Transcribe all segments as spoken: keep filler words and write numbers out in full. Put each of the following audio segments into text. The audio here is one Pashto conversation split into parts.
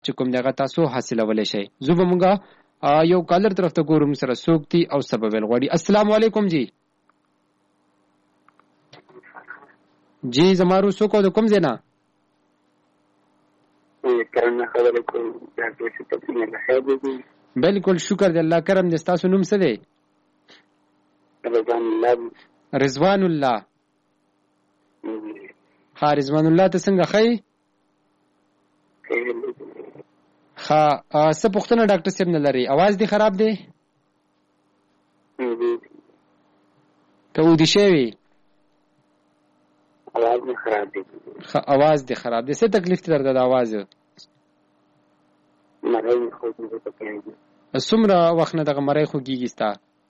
چې کوم دغه تاسو حاصلولای شئ. زه به مونږه یو کالر طرف ته ګورم سره څوک دي او سبب ویل غواړي. السلام علیکم جی. جی زمارو څوک او د کوم ځای نه؟ بالکل شکر دی الله کرم دی. ستاسو نوم څه دی؟ رضوان الله. رضوان الله. ها رضوان الله ته څنګه ښه؟ ها څه پوښتنه ډاکټر صاحب نه لري؟ اواز دی خراب دی؟ که ودې شوی اواز دی خراب دی. اواز دی خراب دی. څه تکلیف دی درته د اواز؟ مرۍ مې خوږېږي په کېږي. څومره وخت نه دغه مرۍ خوږېږي ستا؟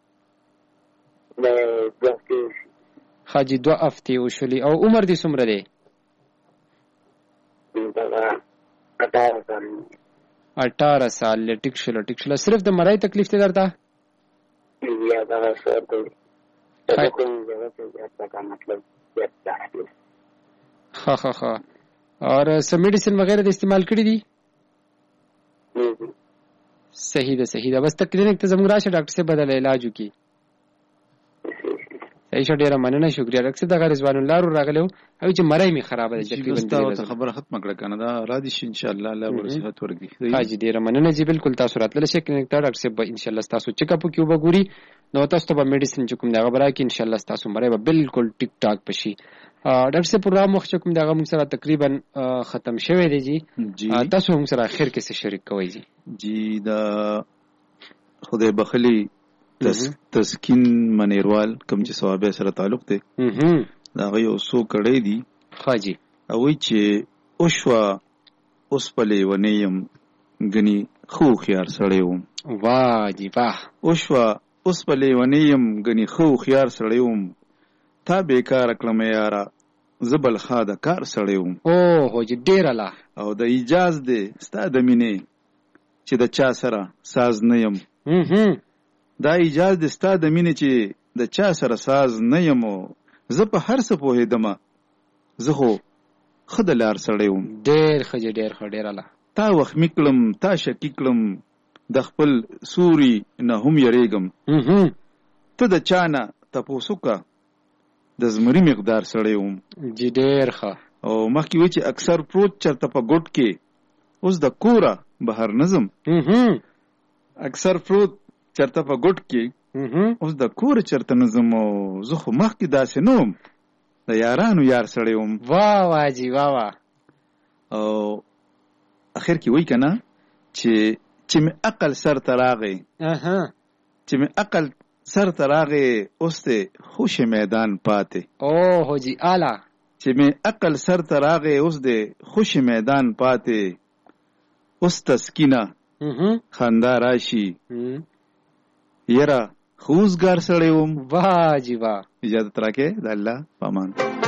د دوه هفتې وشي. ښه جي دوه هفتې وشولې. او عمر دې څومره دی؟ دغه اټاره سال. اټاره سال. ټیک شوله ټیک شوله. صرف د مرۍ تکلیف دی درته؟ یا دغه سر دی. ښه ښه ښه. اور څه میډیسن وغیرہ د استعمال کړي دي؟ صحیح ده صحیح ده. بس ته کلینیک ته زموږ راشه ډاکټر صاحب بدل علاج وکړي. صحیح شه ډېره مننه شکریه ډاکټر صاحب. دغه رضوان الله رو راغلی و او چې مرۍ مې خرابه ده تقریبا خبره ختمه کړه که نه دا را دي شي انشاءالله الله به صحت ورکړي. ها جي ډېره مننه جي. بالکل تاسو راتللی شئ کلینیک ته. ډاکټر صاحب به انشاءالله ستاسو چیک اپ وکړي وبه ګوري نو تاسو ته به میډیسن چې کوم دی هغه به راکړي. انشاءالله ستاسو مرۍ به بالکل ټیک ټاک به شي. ډاکټر صاحب پروګرام وخت چې کوم دی هغه موږ سره تقریبا ختم شوی دی جي. تاسو موږ سره اخر کې څه شریک کوئ جي؟ جی دا خدای بخلی تسکین منیروال کوم چې ثوابه سره تعلق دی دا هغه یو څو کړی دي. ښه جي. هغوی چې اوشوه اوس پلې ونې یم ګنې ښه هوښیار سړی وم. واه جي واه. اوشوه اوس پلې ونې یم ګنې ښه هوښیار سړی وم. تا بیکاره کړمه یاره زه بلخا د کار سړی وم. اوهو جي ډېره لا. او د ایجاز دی ستا د مینې چې د چا سره ساز نه یم. دا ایجاز دی ستا د مینې چې د چا سره ساز نه یم. زه په هر څه پوهېدمه زه خو ښه د لار سړی وم. ډېر ښه جي ډېر ښه ډېره لا. تا وخمي کړم تا شکي کړم د خپل سوري نه هم یریږم. ته د چا نه تپوس وکړه د زمري مقدار سړی وم. جي ډېر ښه. او مخکې وایي چې اکثر پروت چرته په ګوټ کې اوس د کوره بهر نظم. اکثر پروت چرته په ګوټ کې اوس د کوره چرته نظم. او زه خو مخکې داسې نه وم د یارانو یار سړی وم. واه واه جي واه واه. او اخر کې وایي که نه چې چې مې عقل سر ته راغی چې مې عقل سر ته راغی اوس دی خوش میدان پاتې. اوهو جي اعلی. چې مې عقل سر ته راغی اوس دی خوش میدان پاتې. اوس تسکینه خندا راشي یره خوزګار سړی وم. واه جي واه. اجازت راکې د الله په امان.